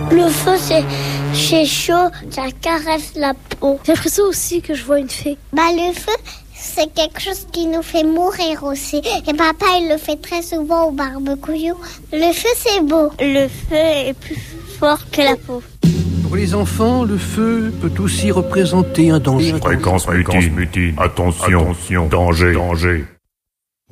Le feu, c'est chaud, ça caresse la peau. J'ai l'impression aussi que je vois une fée. Le feu, c'est quelque chose qui nous fait mourir aussi. Et papa, il le fait très souvent au barbecue. Le feu, c'est beau. Le feu est plus fort que la peau. Pour les enfants, le feu peut aussi représenter un danger. Fréquence mutine. Attention, danger.